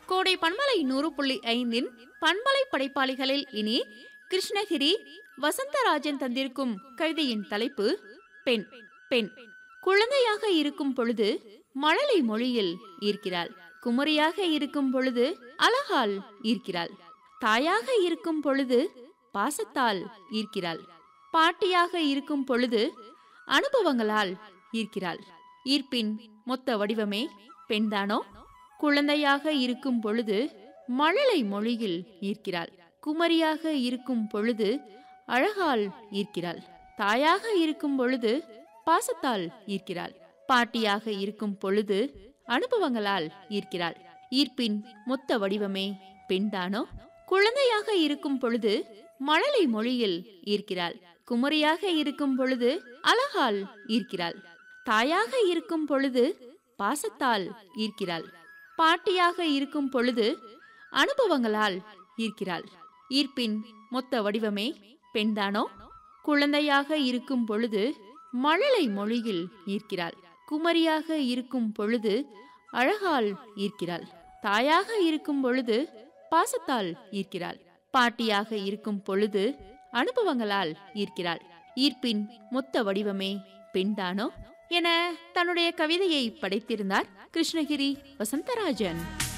கோடை பண்பலை 100.5 பண்பலை படைப்பாளிகளில் இனி கிருஷ்ணகிரி வசந்தராஜன் தந்திருக்கும் கவிதையின் தலைப்பு பெண். பெண் குழந்தையாக இருக்கும் பொழுது மழலை மொழியில் ஈர்க்கிறாள். குமரியாக இருக்கும் பொழுது அழகால் ஈர்க்கிறாள். தாயாக இருக்கும் பொழுது பாசத்தால் ஈர்க்கிறாள். பாட்டியாக இருக்கும் பொழுது அனுபவங்களால் ஈர்க்கிறாள். ஈர்ப்பின் மொத்த வடிவமே பெண்தானோ? குழந்தையாக இருக்கும் பொழுது மழலை மொழியில் ஈர்க்கிறாள். குமரியாக இருக்கும் பொழுது அழகால் ஈர்க்கிறாள். தாயாக இருக்கும் பொழுது பாசத்தால் ஈர்க்கிறாள். பாட்டியாக இருக்கும் பொழுது அனுபவங்களால் ஈர்க்கிறாள். ஈர்ப்பின் மொத்த வடிவமே பெண்தானோ? குழந்தையாக இருக்கும் பொழுது மழலை மொழியில் ஈர்க்கிறாள். குமரியாக இருக்கும் பொழுது அழகால் ஈர்க்கிறாள். தாயாக இருக்கும் பொழுது பாசத்தால் ஈர்க்கிறாள். பாட்டியாக இருக்கும் பொழுது அனுபவங்களால் ஈர்க்கிறாள். ஈர்ப்பின் மொத்த வடிவமே பெண்தானோ? குழந்தையாக இருக்கும் பொழுது மழலை மொழியில் ஈர்க்கிறாள். குமரியாக இருக்கும் பொழுது அழகால் ஈர்க்கிறாள். தாயாக இருக்கும் பொழுது பாசத்தால் ஈர்க்கிறாள். பாட்டியாக இருக்கும் பொழுது அனுபவங்களால் ஈர்க்கிறாள். ஈர்ப்பின் மொத்த வடிவமே பெண்தானோ என தன்னுடைய கவிதையை படைத்திருந்தார் கிருஷ்ணகிரி வசந்தராஜன்.